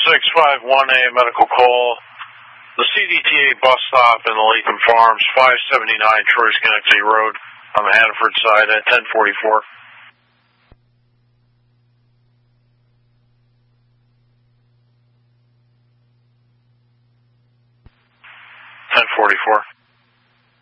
1651A medical call. The CDTA bus stop in the Latham Farms, 579 Troy Schenectady Road on the Hannaford side at 1044. 1044.